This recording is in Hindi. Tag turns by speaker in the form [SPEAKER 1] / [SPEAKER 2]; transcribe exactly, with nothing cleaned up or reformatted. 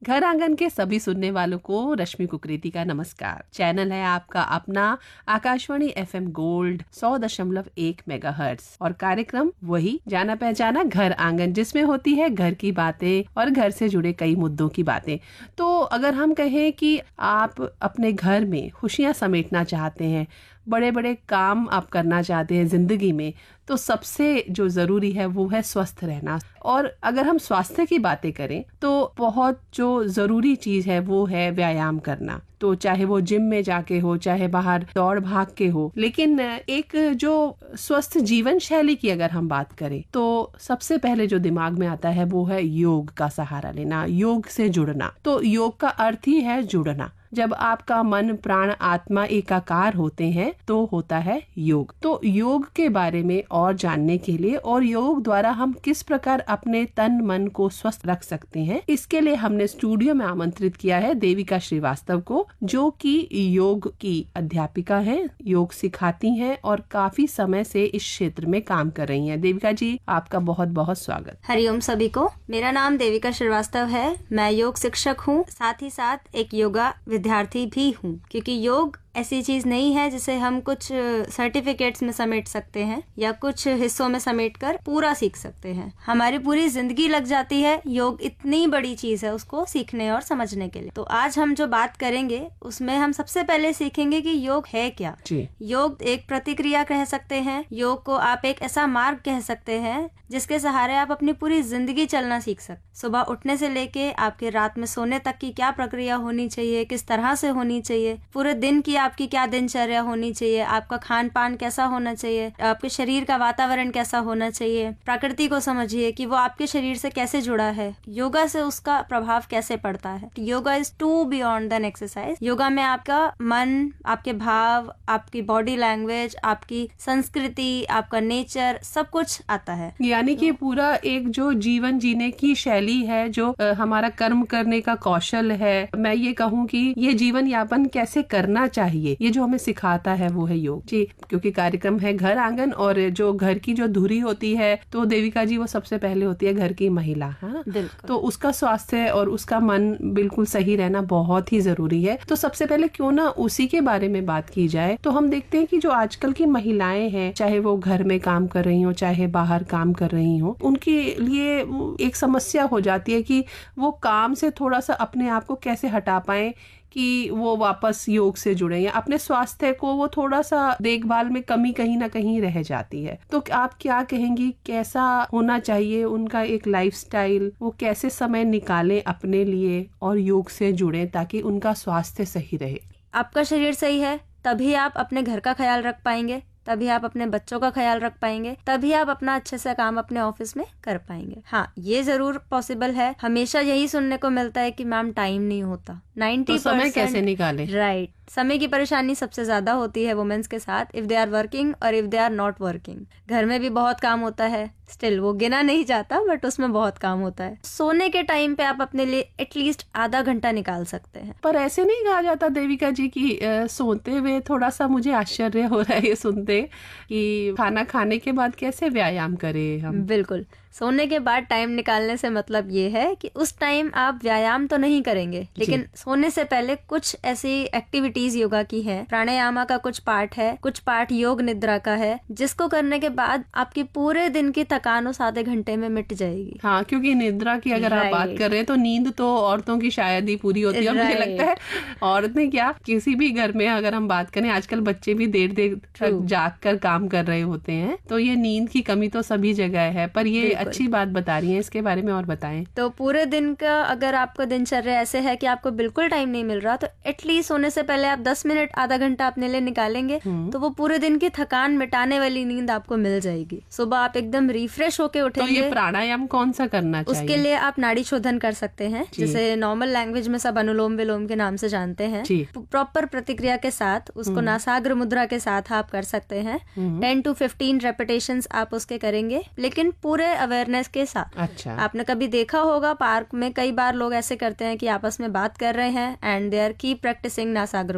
[SPEAKER 1] घर आंगन के सभी सुनने वालों को रश्मि कुकरेती का नमस्कार। चैनल है आपका अपना आकाशवाणी एफएम गोल्ड सौ दशमलव एक मेगाहर्ट्ज और कार्यक्रम वही जाना पहचाना घर आंगन, जिसमें होती है घर की बातें और घर से जुड़े कई मुद्दों की बातें। तो अगर हम कहें कि आप अपने घर में खुशियां समेटना चाहते हैं, बड़े बड़े काम आप करना चाहते हैं जिंदगी में, तो सबसे जो जरूरी है वो है स्वस्थ रहना। और अगर हम स्वास्थ्य की बातें करें तो बहुत जो जरूरी चीज है वो है व्यायाम करना। तो चाहे वो जिम में जाके हो, चाहे बाहर दौड़ भाग के हो, लेकिन एक जो स्वस्थ जीवन शैली की अगर हम बात करें तो सबसे पहले जो दिमाग में आता है वो है योग का सहारा लेना, योग से जुड़ना। तो योग का अर्थ ही है जुड़ना। जब आपका मन प्राण आत्मा एकाकार होते हैं तो होता है योग। तो योग के बारे में और जानने के लिए और योग द्वारा हम किस प्रकार अपने तन मन को स्वस्थ रख सकते हैं, इसके लिए हमने स्टूडियो में आमंत्रित किया है देविका श्रीवास्तव को, जो कि योग की अध्यापिका हैं, योग सिखाती हैं और काफी समय से इस क्षेत्र में काम कर रही हैं। देविका जी, आपका बहुत बहुत स्वागत।
[SPEAKER 2] हरिओम सभी को। मेरा नाम देविका श्रीवास्तव है। मैं योग शिक्षक हूँ, साथ ही साथ एक योगा विद्यार्थी भी हूँ, क्योंकि योग ऐसी चीज नहीं है जिसे हम कुछ सर्टिफिकेट्स में समेट सकते हैं या कुछ हिस्सों में समेट कर पूरा सीख सकते हैं। हमारी पूरी जिंदगी लग जाती है। योग इतनी बड़ी चीज है उसको सीखने और समझने के लिए। तो आज हम जो बात करेंगे उसमें हम सबसे पहले सीखेंगे कि योग है क्या। योग एक प्रतिक्रिया कह सकते हैं। योग को आप एक ऐसा मार्ग कह सकते हैं जिसके सहारे आप अपनी पूरी जिंदगी चलना सीख सकते। सुबह उठने से लेके आपके रात में सोने तक की क्या प्रक्रिया होनी चाहिए, किस तरह से होनी चाहिए, पूरे दिन की आपकी क्या दिनचर्या होनी चाहिए, आपका खान पान कैसा होना चाहिए, आपके शरीर का वातावरण कैसा होना चाहिए, प्रकृति को समझिए कि वो आपके शरीर से कैसे जुड़ा है, योगा से उसका प्रभाव कैसे पड़ता है। Yoga is to beyond then exercise. Yoga में आपका मन, आपके भाव, आपकी बॉडी लैंग्वेज, आपकी संस्कृति, आपका नेचर, सब कुछ आता है।
[SPEAKER 1] यानी कि पूरा एक जो जीवन जीने की शैली है, जो आ, हमारा कर्म करने का कौशल है, मैं ये कहूँ कि ये जीवन यापन कैसे करना चाहिए, ये जो हमें सिखाता है वो है योग जी। क्योंकि कार्यक्रम है घर आंगन और जो घर की जो धुरी होती है तो देविका जी वो सबसे पहले होती है घर की महिला, है। तो उसका स्वास्थ्य और उसका मन बिल्कुल सही रहना बहुत ही जरूरी है। तो सबसे पहले क्यों ना उसी के बारे में बात की जाए। तो हम देखते हैं कि जो आजकल की महिलाएं हैं, चाहे वो घर में काम कर रही हो चाहे बाहर काम कर रही हो, उनके लिए एक समस्या हो जाती है कि वो काम से थोड़ा सा अपने आप को कैसे हटा पाए कि वो वापस योग से जुड़े या अपने स्वास्थ्य को वो थोड़ा सा देखभाल में कमी कहीं ना कहीं रह जाती है। तो आप क्या कहेंगी, कैसा होना चाहिए उनका एक लाइफस्टाइल, वो कैसे समय निकालें अपने लिए और योग से जुड़े ताकि उनका स्वास्थ्य सही रहे।
[SPEAKER 2] आपका शरीर सही है तभी आप अपने घर का ख्याल रख पाएंगे, तभी आप अपने बच्चों का ख्याल रख पाएंगे, तभी आप अपना अच्छे से काम अपने ऑफिस में कर पाएंगे। हाँ, ये जरूर पॉसिबल है। हमेशा यही सुनने को मिलता है कि मैम टाइम नहीं होता। नाइन्टी
[SPEAKER 1] तो समय कैसे निकाले?
[SPEAKER 2] राइट, समय की परेशानी सबसे ज्यादा होती है वुमेन्स के साथ, इफ दे आर वर्किंग और if they are not working. घर में भी बहुत काम होता है, स्टिल वो गिना नहीं जाता, बट उसमें बहुत काम होता है। सोने के टाइम पे आप अपने लिए एटलीस्ट आधा घंटा निकाल सकते हैं।
[SPEAKER 1] पर ऐसे नहीं कहा जाता देविका जी की आ, सोते हुए थोड़ा सा मुझे आश्चर्य हो रहा है ये सुनते कि खाना खाने के बाद कैसे व्यायाम करें हम।
[SPEAKER 2] बिल्कुल, सोने के बाद टाइम निकालने से मतलब ये है कि उस टाइम आप व्यायाम तो नहीं करेंगे, लेकिन सोने से पहले कुछ ऐसी एक्टिविटीज योगा की है। प्राणायामा का कुछ पार्ट है, कुछ पार्ट योग निद्रा का है, जिसको करने के बाद आपकी पूरे दिन की थकान उस आधे घंटे में मिट जाएगी।
[SPEAKER 1] हाँ, क्योंकि निद्रा की अगर आप बात कर रहे हैं तो नींद तो औरतों की शायद ही पूरी होती है। मुझे लगता है औरतें क्या, किसी भी घर में अगर हम बात करें, आजकल बच्चे भी देर देर तक जाग कर काम कर रहे होते हैं, तो ये नींद की कमी तो सभी जगह है। पर ये अच्छी बात बता रही हैं, इसके बारे में और बताएं।
[SPEAKER 2] तो पूरे दिन का अगर आपका दिनचर्या ऐसे है कि आपको बिल्कुल टाइम नहीं मिल रहा, तो एटलीस्ट सोने से पहले आप दस मिनट आधा घंटा अपने लिए निकालेंगे तो वो पूरे दिन की थकान मिटाने वाली नींद आपको मिल जाएगी। सुबह आप एकदम रिफ्रेश होके उठेंगे।
[SPEAKER 1] तो ये प्राणायाम कौन सा करना चाहिए?
[SPEAKER 2] उसके लिए आप नाड़ी शोधन कर सकते हैं, जिसे नॉर्मल लैंग्वेज में सब अनुलोम विलोम के नाम से जानते हैं। प्रॉपर प्रतिक्रिया के साथ उसको नासाग्र मुद्रा के साथ आप कर सकते हैं। टेन टू फिफ्टीन रेपिटेशंस आप उसके करेंगे, लेकिन पूरे अवेयरनेस के साथ।
[SPEAKER 1] अच्छा,
[SPEAKER 2] आपने कभी देखा होगा पार्क में कई बार लोग ऐसे करते हैं कि आपस में बात कर रहे हैं and they are keep practising नासाग्र